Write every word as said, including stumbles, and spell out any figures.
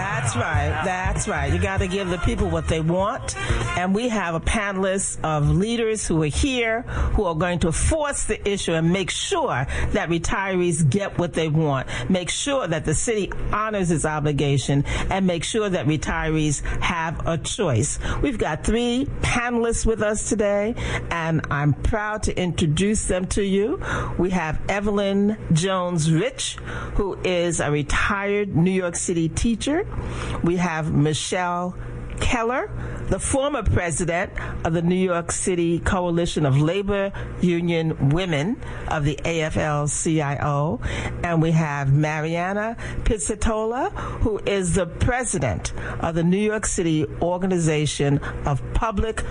That's right. That's right. You got to give the people what they want. And we have a panelist of leaders who are here who are going to force the issue and make sure that retirees get what they want. Make sure that the city honors its obligation and make sure that retirees have a choice. We've got three panelists with us today, and I'm proud to introduce them to you. We have Evelyn Jones-Rich, who is a retired New York City teacher. We have Michelle Keller, the former president of the New York City Coalition of Labor Union Women of the A F L C I O. And we have Mariana Pizzatola, who is the president of the New York City Organization of Public